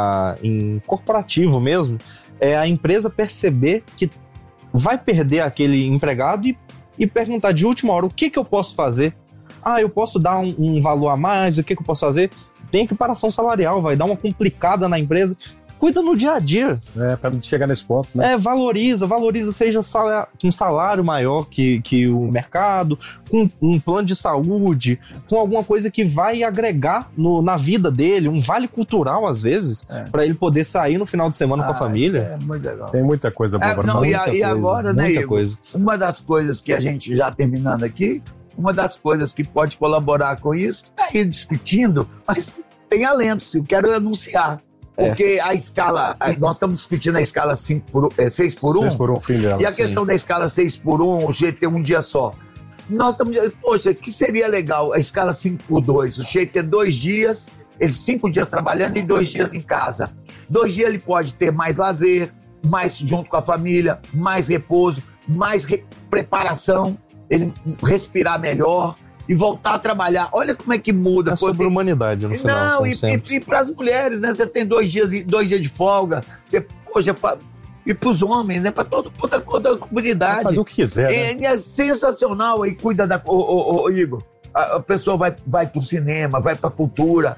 em corporativo mesmo, é a empresa perceber que vai perder aquele empregado e perguntar de última hora, o que eu posso fazer? Eu posso dar um valor a mais, o que eu posso fazer? Tem equiparação salarial, vai dar uma complicada na empresa. Cuida no dia a dia. Pra não chegar nesse ponto, né? Valoriza, seja com um salário maior que o mercado, com um plano de saúde, com alguma coisa que vai agregar na vida dele, um vale cultural, às vezes, para ele poder sair no final de semana com a família. É muito legal. Tem muita coisa boa. E agora, né, Igor? Uma das coisas que a gente, já terminando aqui, uma das coisas que pode colaborar com isso, que está aí discutindo, mas tem alentos, eu quero anunciar. Porque a escala, nós estamos discutindo a escala 6 por 1. 6 por 1, fim dela. E a questão da escala 6 por 1, o jeito ter um dia só. Nós estamos dizendo, poxa, que seria legal a escala 5 por 2, o jeito ter 2 dias, 5 dias trabalhando e 2 dias em casa. 2 dias ele pode ter mais lazer, mais junto com a família, mais repouso, mais preparação, ele respirar melhor e voltar a trabalhar. Olha como é que muda. É sobre a humanidade, no final. Não, e para as mulheres, né? Você tem 2 dias de folga. Você, poxa, e para os homens, né? Para toda a comunidade. Fazer o que quiser, né? É sensacional. Aí cuida da... Igor, a pessoa vai para o cinema, vai para a cultura,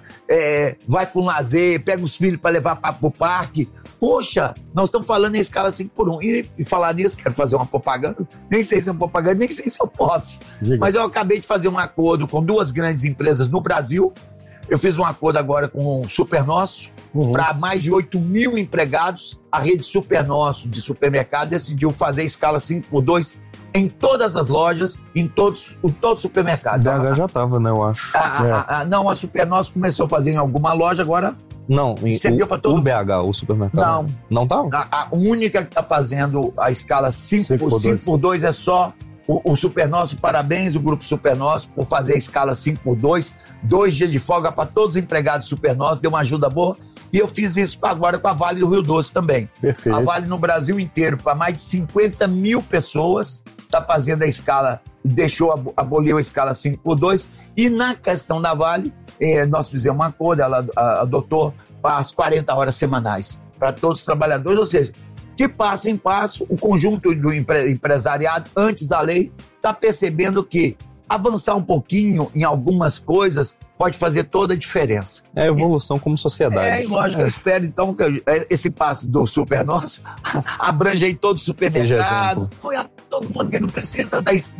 vai para um lazer, pega os filhos para levar para o parque. Poxa, nós estamos falando em escala 5 por 1. E falar nisso, quero fazer uma propaganda. Nem sei se é uma propaganda, nem sei se eu posso. Diga. Mas eu acabei de fazer um acordo com 2 grandes empresas no Brasil. Eu fiz um acordo agora com o Supernosso, para mais de 8 mil empregados. A rede Supernosso de supermercado decidiu fazer escala 5 por 2 em todas as lojas, em todos os supermercados. A DH já estava, né, eu acho. Não, a Supernosso começou a fazer em alguma loja, agora... Não, o BH, o supermercado. Não. Não tá? A única que está fazendo a escala 5 por 2 é só o Supernosso. Parabéns, o Grupo Supernosso, por fazer a escala 5 por 2. 2 dias de folga para todos os empregados Supernosso, deu uma ajuda boa. E eu fiz isso agora com a Vale do Rio Doce também. Perfeito. A Vale no Brasil inteiro, para mais de 50 mil pessoas, está fazendo a escala, aboliu a escala 5 por 2. E na questão da Vale, nós fizemos um acordo, ela adotou as 40 horas semanais para todos os trabalhadores, ou seja, de passo em passo, o conjunto do empresariado, antes da lei, está percebendo que avançar um pouquinho em algumas coisas pode fazer toda a diferença. É a evolução como sociedade. Lógico, eu espero então que esse passo do Supernosso abrange aí todo o supermercado, foi a todo mundo que não precisa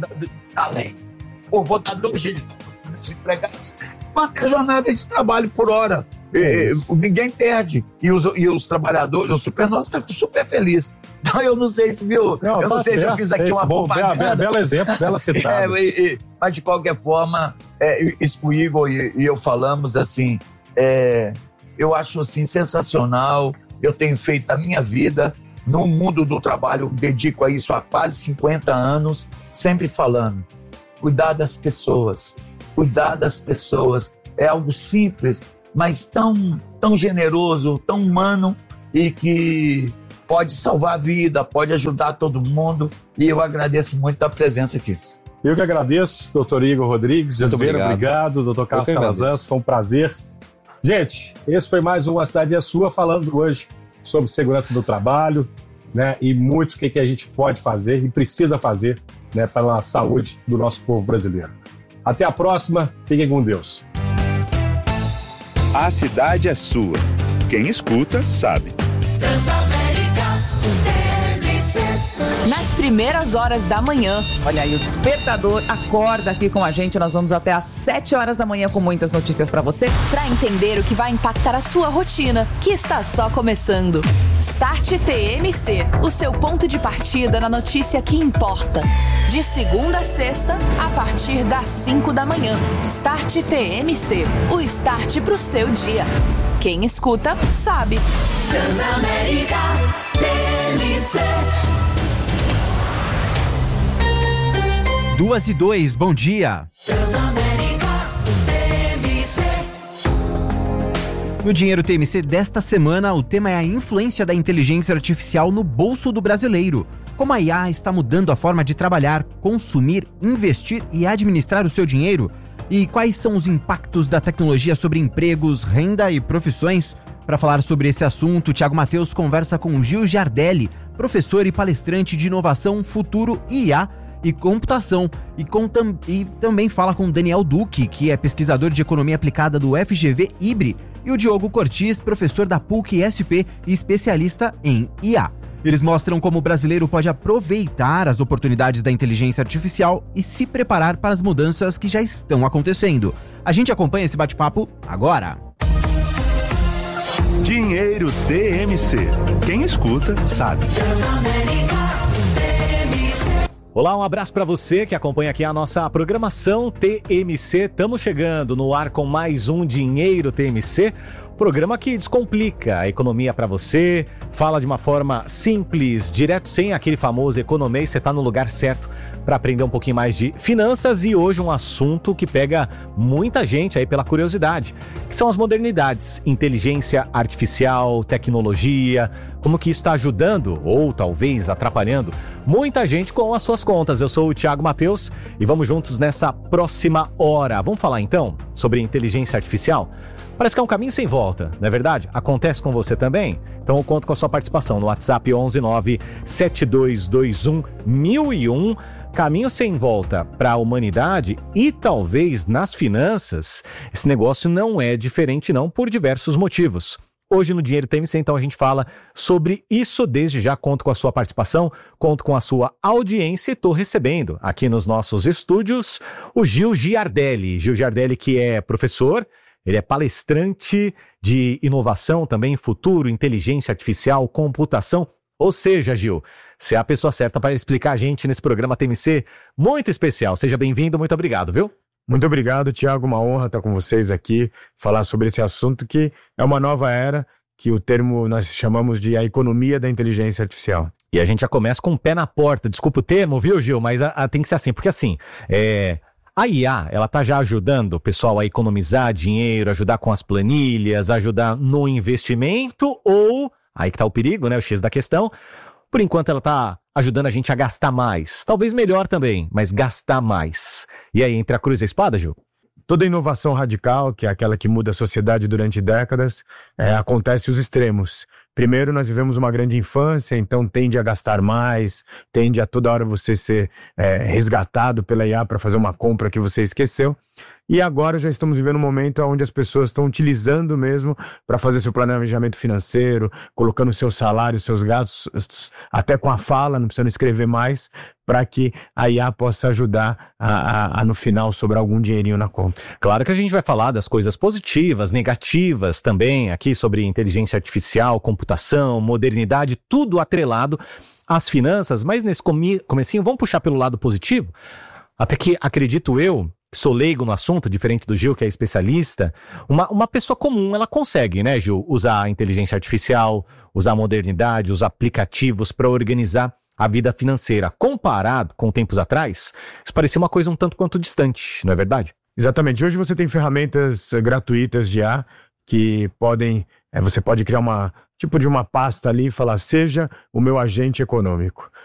da lei. Vou dar 2 dias de empregados, manter a jornada de trabalho por hora. Ninguém perde. E os trabalhadores, o Supernova está super feliz. Então eu não sei se, viu? Eu não sei se eu fiz aqui uma propaganda. Belo exemplo, bela citada. Mas de qualquer forma, isso que o Igor e eu falamos, assim, eu acho assim, sensacional. Eu tenho feito a minha vida no mundo do trabalho, dedico a isso há quase 50 anos, sempre falando, cuidar das pessoas. É algo simples, mas tão generoso, tão humano e que pode salvar a vida, pode ajudar todo mundo. E eu agradeço muito a presença aqui. Eu que agradeço, doutor Igor Rodrigues. Muito obrigado, doutor Carlos Calazans. Foi um prazer. Gente, esse foi mais um A Cidade é Sua, falando hoje sobre segurança do trabalho, né, e muito o que a gente pode fazer e precisa fazer, né, pela saúde do nosso povo brasileiro. Até a próxima. Fiquem com Deus. A cidade é sua. Quem escuta, sabe. Nas primeiras horas da manhã. Olha aí, o despertador acorda aqui com a gente. Nós vamos até às 7 horas da manhã com muitas notícias pra você, pra entender o que vai impactar a sua rotina, que está só começando. Start TMC, o seu ponto de partida na notícia que importa. De segunda a sexta, a partir das 5 da manhã. Start TMC, o start pro seu dia. Quem escuta, sabe. Transamérica TMC. 2:02, bom dia. No Dinheiro TMC desta semana, o tema é a influência da inteligência artificial no bolso do brasileiro. Como a IA está mudando a forma de trabalhar, consumir, investir e administrar o seu dinheiro? E quais são os impactos da tecnologia sobre empregos, renda e profissões? Para falar sobre esse assunto, Thiago Mateus conversa com Gil Giardelli, professor e palestrante de inovação, futuro e IA e computação, e também fala com Daniel Duque, que é pesquisador de economia aplicada do FGV IBRE, e o Diogo Cortis, professor da PUC-SP e especialista em IA. Eles mostram como o brasileiro pode aproveitar as oportunidades da inteligência artificial e se preparar para as mudanças que já estão acontecendo. A gente acompanha esse bate-papo agora. Dinheiro TMC. Quem escuta, sabe. Olá, um abraço para você que acompanha aqui a nossa programação TMC. Estamos chegando no ar com mais um Dinheiro TMC, programa que descomplica a economia para você, fala de uma forma simples, direto, sem aquele famoso economês. Você está no lugar certo para aprender um pouquinho mais de finanças, e hoje um assunto que pega muita gente aí pela curiosidade, que são as modernidades, inteligência artificial, tecnologia, como que isso está ajudando ou talvez atrapalhando muita gente com as suas contas. Eu sou o Thiago Mateus e vamos juntos nessa próxima hora. Vamos falar então sobre inteligência artificial? Parece que é um caminho sem volta, não é verdade? Acontece com você também? Então eu conto com a sua participação no WhatsApp 11972211001. Caminho sem volta para a humanidade e talvez nas finanças. Esse negócio não é diferente não, por diversos motivos. Hoje no Dinheiro TMC, então, a gente fala sobre isso. Desde já conto com a sua participação, conto com a sua audiência e estou recebendo aqui nos nossos estúdios o Gil Giardelli. Gil Giardelli, que é professor, ele é palestrante de inovação também, futuro, inteligência artificial, computação. Ou seja, Gil, você é a pessoa certa para explicar a gente nesse programa TMC muito especial. Seja bem-vindo, muito obrigado, viu? Muito obrigado, Thiago, uma honra estar com vocês aqui, falar sobre esse assunto que é uma nova era, que o termo nós chamamos de a economia da inteligência artificial. E a gente já começa com o pé na porta, desculpa o termo, viu, Gil, mas tem que ser assim, porque assim, a IA, ela tá já ajudando o pessoal a economizar dinheiro, ajudar com as planilhas, ajudar no investimento, ou, aí que tá o perigo, né, o X da questão, por enquanto ela tá ajudando a gente a gastar mais. Talvez melhor também, mas gastar mais. E aí, entre a cruz e a espada, Gil? Toda inovação radical, que é aquela que muda a sociedade durante décadas, acontece os extremos. Primeiro, nós vivemos uma grande infância, então tende a gastar mais, tende a toda hora você ser resgatado pela IA para fazer uma compra que você esqueceu. E agora já estamos vivendo um momento onde as pessoas estão utilizando mesmo para fazer seu planejamento financeiro, colocando seus salários, seus gastos, até com a fala, não precisando escrever mais, para que a IA possa ajudar a no final sobrar algum dinheirinho na conta. Claro que a gente vai falar das coisas positivas, negativas também, aqui sobre inteligência artificial, computação, modernidade, tudo atrelado às finanças, mas nesse comecinho vamos puxar pelo lado positivo, até que acredito eu, sou leigo no assunto, diferente do Gil, que é especialista, uma pessoa comum, ela consegue, né, Gil, usar a inteligência artificial, usar a modernidade, os aplicativos para organizar a vida financeira. Comparado com tempos atrás, isso parecia uma coisa um tanto quanto distante, não é verdade? Exatamente. Hoje você tem ferramentas gratuitas de IA que podem... você pode criar uma pasta ali e falar, seja o meu agente econômico.